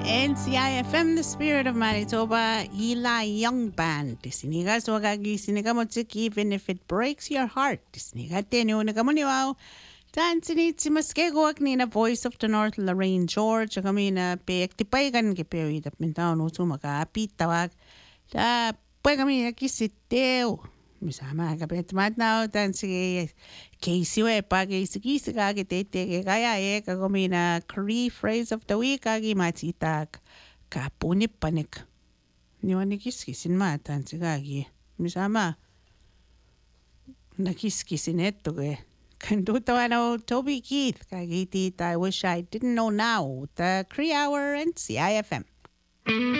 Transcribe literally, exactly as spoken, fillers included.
N C I F M, the spirit of Manitoba, Eli Young Band. Tisiniga swagagi sinigamotzik, even if it breaks your heart. Tisiniga tenu nagamuniwao. Tansinit si maskegwak ni na Voice of the North, Lorraine George. Kami na pe tipayagan kipewi tap mintaw no sumakapit tawag. Ta pwede kami nakisiteo. Misama kapit mat now tan si Casey we pagi si ka kitete ke kaya e kagumi na Cree phrase of the week agi matitak kapunip panik. Ni wani kiskisin ma tan si kagi. Misama nakiskisin eto ke. Kanduto ano Toby Keith kagi tita I wish I didn't know now the Cree hour and C I F M.